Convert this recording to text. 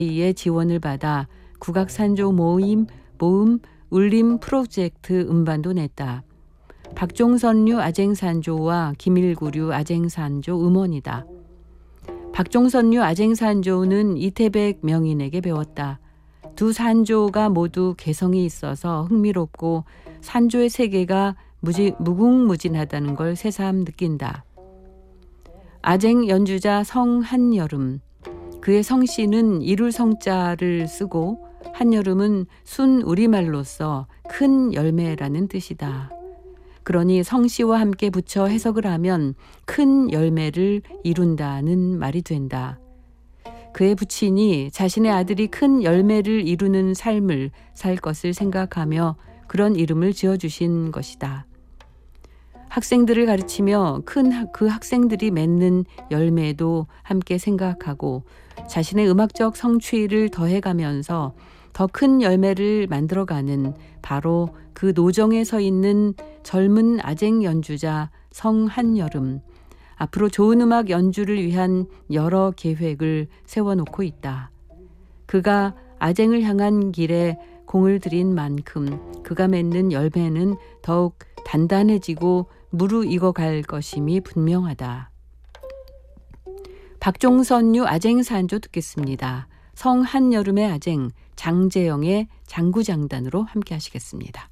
의 지원을 받아 국악산조 모음 울림 프로젝트 음반도 냈다. 박종선류 아쟁산조와 김일구류 아쟁산조 음원이다. 박종선류 아쟁산조는 이태백 명인에게 배웠다. 두 산조가 모두 개성이 있어서 흥미롭고 산조의 세계가 무궁무진하다는 걸 새삼 느낀다. 아쟁 연주자 성한여름. 그의 성씨는 이룰 성자를 쓰고 한여름은 순 우리말로서 큰 열매라는 뜻이다. 그러니 성씨와 함께 붙여 해석을 하면 큰 열매를 이룬다는 말이 된다. 그의 부친이 자신의 아들이 큰 열매를 이루는 삶을 살 것을 생각하며 그런 이름을 지어주신 것이다. 학생들을 가르치며 그 학생들이 맺는 열매도 함께 생각하고 자신의 음악적 성취를 더해가면서 더 큰 열매를 만들어가는 바로 그 노정에 서 있는 젊은 아쟁 연주자 성한여름. 앞으로 좋은 음악 연주를 위한 여러 계획을 세워놓고 있다. 그가 아쟁을 향한 길에 공을 들인 만큼 그가 맺는 열매는 더욱 단단해지고 무르익어갈 것임이 분명하다. 박종선류 아쟁산조 듣겠습니다. 성한여름의 아쟁, 장재영의 장구장단으로 함께 하시겠습니다.